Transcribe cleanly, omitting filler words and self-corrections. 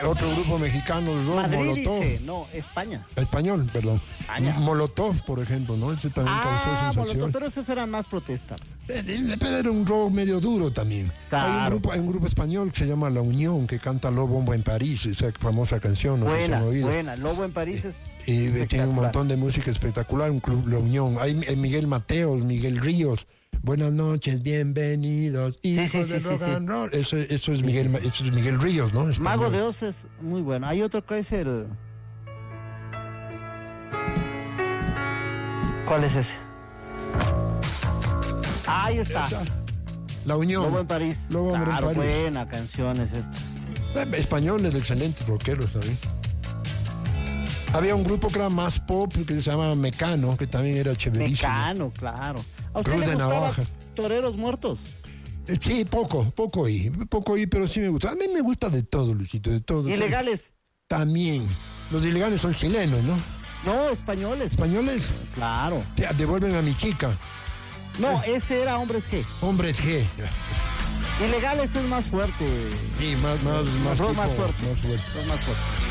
Otro grupo mexicano, Madrid Molotov. dice, no, España. Español, perdón. España. Molotov, por ejemplo, ¿no? Ese también causó Molotov, sensación. pero esos eran más protesta. Pero era un rock medio duro también. Claro. Hay un grupo español que se llama La Unión, que canta Lobo Bombo en París, esa famosa canción. No sé si han oído. Buena. Lobo en París es Y tiene un espectacular. montón de música espectacular, un club La Unión. Hay Miguel Mateos, Miguel Ríos. Buenas noches, bienvenidos, hijos de rock and roll. Eso es Miguel Ríos, ¿no? Español. Mago de Oz es muy bueno. Hay otro que es el... ¿Cuál es ese? Ahí está. La Unión. Lobo en París. Lobo en Claro, París. buena canción es esta. Españoles, excelentes rockeros también. Había un grupo que era más pop que se llamaba Mecano, que también era chéverísimo. Mecano, claro. ¿A usted Cruz le de gustaba Navaja. Toreros Muertos? Sí, poco oí, pero sí me gusta. A mí me gusta de todo, Luisito, de todo. Ilegales. También. Los ilegales son chilenos, ¿no? No, españoles. Españoles, Claro. devuelven a mi chica. No, ese era Hombres G. Hombres G. Ilegales es más fuerte. Sí, más Más tipo, fuerte. más fuerte. Es más fuerte.